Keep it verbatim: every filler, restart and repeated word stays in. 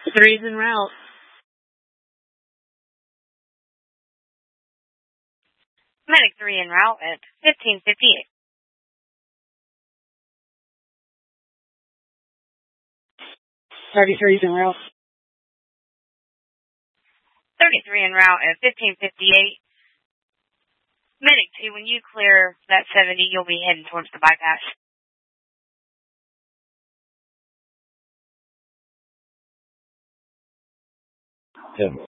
Three's en route. Medic three en route at fifteen fifty-eight. Thirty-three's en route. thirty-three en route at fifteen fifty-eight. Medic two, when you clear that seventy, you'll be heading towards the bypass. Yeah.